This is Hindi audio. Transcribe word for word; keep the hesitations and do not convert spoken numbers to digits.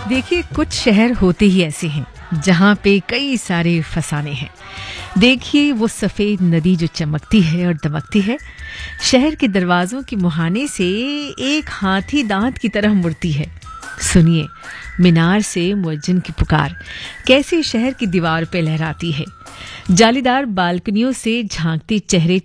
देखिए, कुछ शहर होते ही ऐसे हैं जहाँ पे कई सारे फसाने हैं। देखिए वो सफ़ेद नदी जो चमकती है और दमकती है, शहर के दरवाज़ों की मुहाने से एक हाथी दांत की तरह मुड़ती है। सुनिए, मीनार से मुअज्जिन की पुकार कैसे शहर की दीवार पे लहराती है। जालीदार बालकनियों से झांकते चेहरे